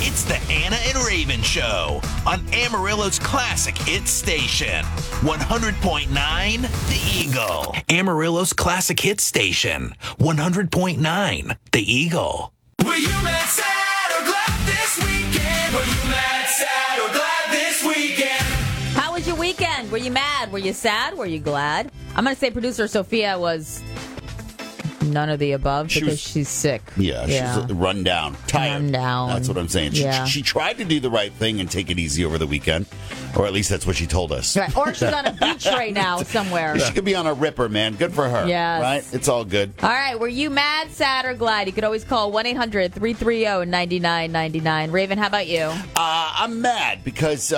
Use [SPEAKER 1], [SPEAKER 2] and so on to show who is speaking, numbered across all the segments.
[SPEAKER 1] It's the Anna and Raven Show on Amarillo's classic hit station, 100.9 The Eagle. Amarillo's classic hit station, 100.9 The Eagle.
[SPEAKER 2] Were you mad, sad, or glad this weekend? Were you mad, sad, or glad this weekend?
[SPEAKER 3] How was your weekend? Were you mad? Were you sad? Were you glad? I'm going to say producer Sophia was none of the above because she's sick.
[SPEAKER 4] Yeah, she's run down. Tired.
[SPEAKER 3] Run down.
[SPEAKER 4] That's what I'm saying. She tried to do the right thing and take it easy over the weekend, or at least that's what she told us.
[SPEAKER 3] Right. Or she's on a beach right now somewhere.
[SPEAKER 4] She could be on a ripper, man. Good for her.
[SPEAKER 3] Yes.
[SPEAKER 4] Right? It's all good.
[SPEAKER 3] All right. Were you mad, sad, or glad? You could always call 1-800-330-9999. Raven, how about you?
[SPEAKER 4] I'm mad because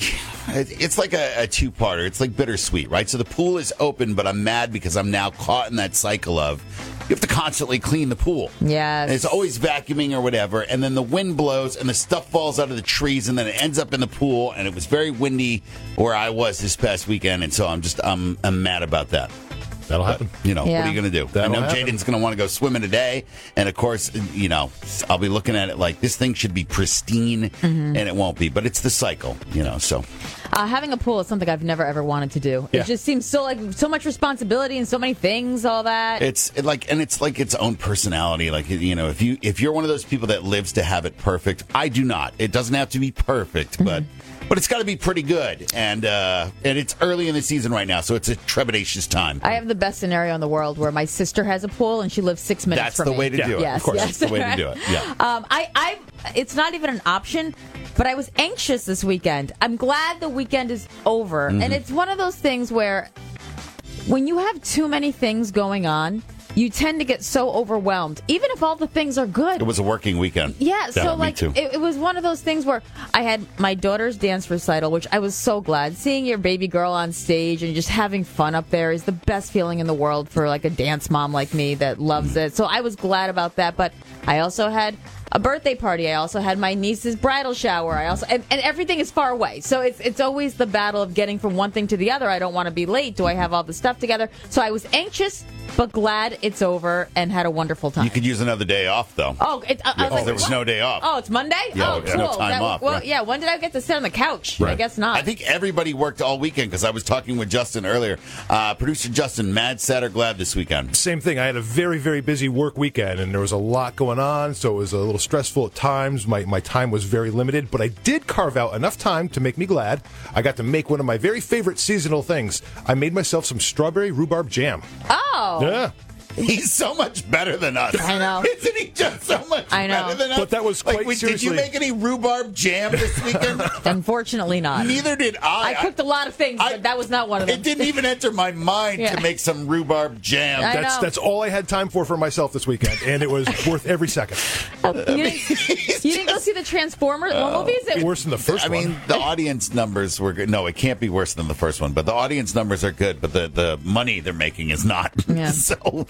[SPEAKER 4] it's like a two-parter. It's like bittersweet, right? So the pool is open, but I'm mad because I'm now caught in that cycle of you have to constantly clean the pool.
[SPEAKER 3] Yes.
[SPEAKER 4] And it's always vacuuming or whatever, and then the wind blows and the stuff falls out of the trees, and then it ends up in the pool, and it was very windy where I was this past weekend, and so I'm mad about that.
[SPEAKER 5] That'll happen.
[SPEAKER 4] What are you going to do?
[SPEAKER 5] That'll
[SPEAKER 4] I know
[SPEAKER 5] happen.
[SPEAKER 4] Jaden's going to want to go swimming today. And, of course, I'll be looking at it like this thing should be pristine, and it won't be. But it's the cycle, so.
[SPEAKER 3] Having a pool is something I've never, ever wanted to do.
[SPEAKER 5] Yeah.
[SPEAKER 3] It just seems so much responsibility and so many things, all that.
[SPEAKER 4] It's like its own personality. Like, if you're one of those people that lives to have it perfect, I do not. It doesn't have to be perfect, but it's got to be pretty good. And it's early in the season right now, so it's a trepidatious time.
[SPEAKER 3] I have the best scenario in the world where my sister has a pool and she lives 6 minutes
[SPEAKER 4] That's
[SPEAKER 3] from
[SPEAKER 4] the
[SPEAKER 3] me.
[SPEAKER 4] way to do it.
[SPEAKER 3] Yes,
[SPEAKER 4] Of course,
[SPEAKER 3] yes.
[SPEAKER 4] that's the way to do it. Yeah.
[SPEAKER 3] It's not even an option, but I was anxious this weekend. I'm glad the weekend is over. And it's one of those things where when you have too many things going on, you tend to get so overwhelmed, even if all the things are good.
[SPEAKER 4] It was a working weekend.
[SPEAKER 3] Yeah, so
[SPEAKER 4] me too.
[SPEAKER 3] it was one of those things where I had my daughter's dance recital, which I was so glad. Seeing your baby girl on stage and just having fun up there is the best feeling in the world for like a dance mom like me that loves it. So I was glad about that, but I also had a birthday party. I also had my niece's bridal shower. And everything is far away. So it's always the battle of getting from one thing to the other. I don't want to be late. Do I have all the stuff together? So I was anxious, but glad it's over and had a wonderful time.
[SPEAKER 4] You could use another day off, though.
[SPEAKER 3] Oh, I was like,
[SPEAKER 4] there was
[SPEAKER 3] what?
[SPEAKER 4] no day off.
[SPEAKER 3] Oh, it's Monday?
[SPEAKER 4] Yeah,
[SPEAKER 3] oh,
[SPEAKER 4] there's
[SPEAKER 3] cool.
[SPEAKER 4] no time off,
[SPEAKER 3] Well,
[SPEAKER 4] right?
[SPEAKER 3] yeah, when did I get to sit on the couch?
[SPEAKER 5] Right.
[SPEAKER 3] I guess not.
[SPEAKER 4] I think everybody worked all weekend because I was talking with Justin earlier. Producer Justin, mad, sad, or glad this weekend?
[SPEAKER 5] Same thing. I had a very, very busy work weekend, and there was a lot going on, so it was a little stressful at times. My time was very limited, but I did carve out enough time to make me glad. I got to make one of my very favorite seasonal things. I made myself some strawberry rhubarb jam.
[SPEAKER 3] Oh.
[SPEAKER 5] Yeah.
[SPEAKER 4] He's so much better than us.
[SPEAKER 3] I know.
[SPEAKER 4] Isn't he just so much
[SPEAKER 3] I know.
[SPEAKER 4] better than us?
[SPEAKER 5] But that was quite
[SPEAKER 4] Did you
[SPEAKER 5] seriously-
[SPEAKER 4] make any rhubarb jam this weekend?
[SPEAKER 3] Unfortunately not.
[SPEAKER 4] Neither did I.
[SPEAKER 3] I cooked a lot of things, but that was not one of them.
[SPEAKER 4] It didn't even enter my mind
[SPEAKER 3] Yeah.
[SPEAKER 4] to make some rhubarb jam.
[SPEAKER 3] I know.
[SPEAKER 5] That's all I had time for myself this weekend, and it was worth every second.
[SPEAKER 3] You didn't go see the Transformers movies?
[SPEAKER 5] Worse than the first
[SPEAKER 4] I mean,
[SPEAKER 5] one.
[SPEAKER 4] the audience numbers were good. No, it can't be worse than the first one, but the audience numbers are good, but the money they're making is not.
[SPEAKER 3] Yeah.
[SPEAKER 4] So,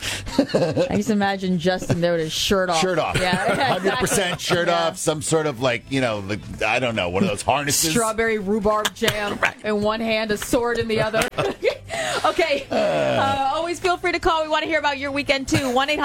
[SPEAKER 3] I just imagine Justin there with his shirt off.
[SPEAKER 4] shirt off.
[SPEAKER 3] Yeah,
[SPEAKER 4] 100% shirt
[SPEAKER 3] Yeah.
[SPEAKER 4] off, some sort of I don't know, one of those harnesses.
[SPEAKER 3] Strawberry rhubarb jam in one hand, a sword in the other. Okay. Always feel free to call. We want to hear about your weekend, too.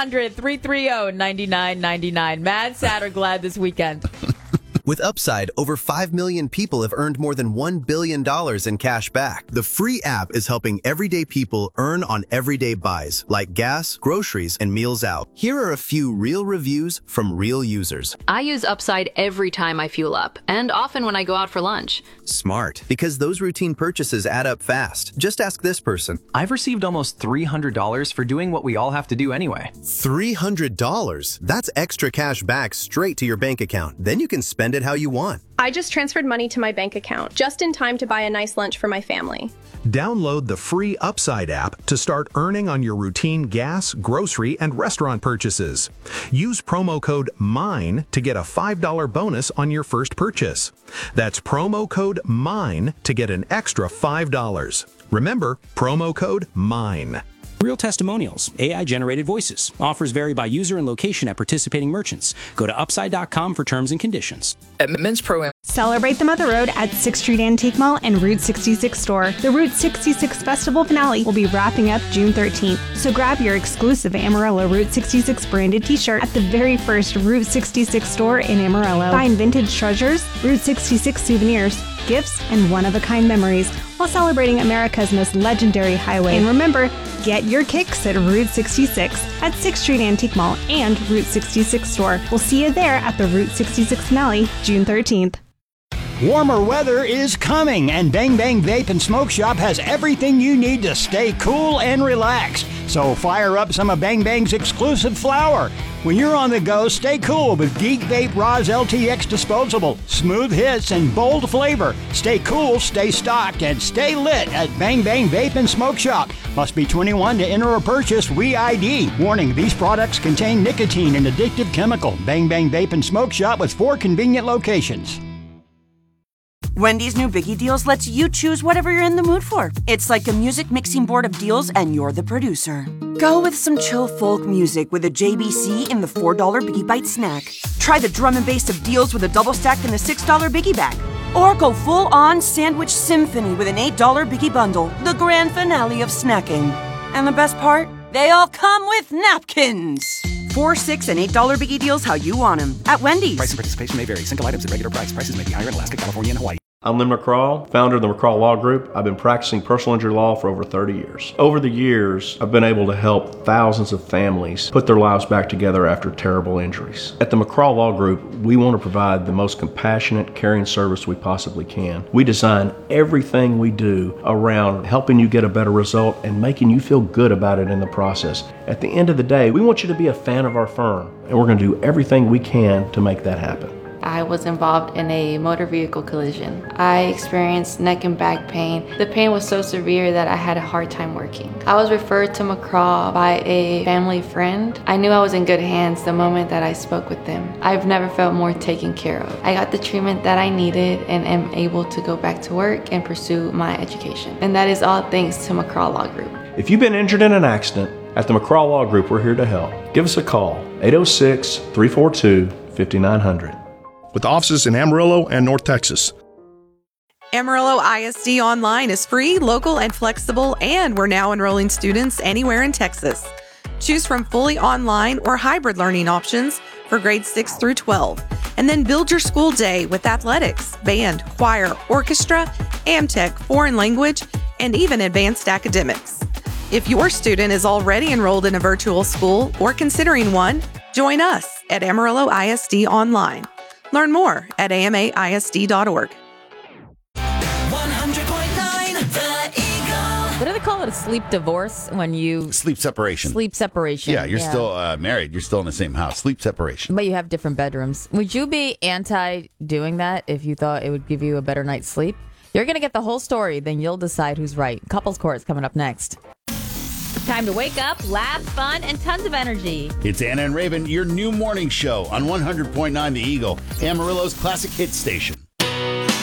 [SPEAKER 3] 1-800-330-9999. Mad, sad, or glad this weekend?
[SPEAKER 6] With Upside, over 5 million people have earned more than $1 billion in cash back. The free app is helping everyday people earn on everyday buys, like gas, groceries, and meals out. Here are a few real reviews from real users.
[SPEAKER 7] I use Upside every time I fuel up, and often when I go out for lunch.
[SPEAKER 6] Smart, because those routine purchases add up fast. Just ask this person.
[SPEAKER 8] I've received almost $300 for doing what we all have to do anyway.
[SPEAKER 6] $300? That's extra cash back straight to your bank account. Then you can spend it how you want.
[SPEAKER 9] I just transferred money to my bank account, just in time to buy a nice lunch for my family.
[SPEAKER 10] Download the free Upside app to start earning on your routine gas, grocery, and restaurant purchases. Use promo code MINE to get a $5 bonus on your first purchase. That's promo code MINE to get an extra $5. Remember, promo code MINE.
[SPEAKER 11] Real testimonials, AI-generated voices. Offers vary by user and location at participating merchants. Go to upside.com for terms and conditions.
[SPEAKER 12] At Men's Pro.
[SPEAKER 13] Celebrate the Mother Road at 6th Street Antique Mall and Route 66 store. The Route 66 Festival finale will be wrapping up June 13th. So grab your exclusive Amarillo Route 66 branded t-shirt at the very first Route 66 store in Amarillo. Find vintage treasures, Route 66 souvenirs, gifts, and one-of-a-kind memories while celebrating America's most legendary highway. And remember, get your kicks at Route 66 at 6th Street Antique Mall and Route 66 store. We'll see you there at the Route 66 finale, June 13th.
[SPEAKER 14] Warmer weather is coming, and Bang Bang Vape and Smoke Shop has everything you need to stay cool and relaxed. So fire up some of Bang Bang's exclusive flower. When you're on the go, stay cool with Geek Vape Roz LTX Disposable. Smooth hits and bold flavor. Stay cool, stay stocked, and stay lit at Bang Bang Vape and Smoke Shop. Must be 21 to enter or purchase WeID. Warning, these products contain nicotine and addictive chemical. Bang Bang Vape and Smoke Shop with 4 convenient locations.
[SPEAKER 15] Wendy's new Biggie Deals lets you choose whatever you're in the mood for. It's like a music mixing board of deals, and you're the producer. Go with some chill folk music with a JBC in the $4 Biggie Bite snack. Try the drum and bass of deals with a double stack in the $6 Biggie Bag. Or go full-on sandwich symphony with an $8 Biggie Bundle, the grand finale of snacking. And the best part? They all come with napkins. $4, $6, and $8 Biggie Deals how you want them at Wendy's.
[SPEAKER 16] Price and participation may vary. Single items at regular price. Prices may be higher in Alaska, California, and Hawaii.
[SPEAKER 17] I'm Lynn McCraw, founder of the McCraw Law Group. I've been practicing personal injury law for over 30 years. Over the years, I've been able to help thousands of families put their lives back together after terrible injuries. At the McCraw Law Group, we want to provide the most compassionate, caring service we possibly can. We design everything we do around helping you get a better result and making you feel good about it in the process. At the end of the day, we want you to be a fan of our firm, and we're going to do everything we can to make that happen.
[SPEAKER 18] I was involved in a motor vehicle collision. I experienced neck and back pain. The pain was so severe that I had a hard time working. I was referred to McCraw by a family friend. I knew I was in good hands the moment that I spoke with them. I've never felt more taken care of. I got the treatment that I needed and am able to go back to work and pursue my education. And that is all thanks to McCraw Law Group.
[SPEAKER 17] If you've been injured in an accident, at the McCraw Law Group, we're here to help. Give us a call, 806-342-5900.
[SPEAKER 19] With offices in Amarillo and North Texas.
[SPEAKER 20] Amarillo ISD Online is free, local, and flexible, and we're now enrolling students anywhere in Texas. Choose from fully online or hybrid learning options for grades 6 through 12, and then build your school day with athletics, band, choir, orchestra, AmTech, foreign language, and even advanced academics. If your student is already enrolled in a virtual school or considering one, join us at Amarillo ISD Online. Learn more at amaisd.org.
[SPEAKER 2] 100.9 The Eagle.
[SPEAKER 3] What do they call it? A sleep divorce when you...
[SPEAKER 4] Sleep separation.
[SPEAKER 3] Sleep separation.
[SPEAKER 4] Yeah, you're still married. You're still in the same house. Sleep separation.
[SPEAKER 3] But you have different bedrooms. Would you be anti doing that if you thought it would give you a better night's sleep? You're going to get the whole story, then you'll decide who's right. Couples Court is coming up next. Time to wake up, laugh, fun, and tons of energy.
[SPEAKER 4] It's Anna and Raven, your new morning show on 100.9 The Eagle, Amarillo's classic hit station.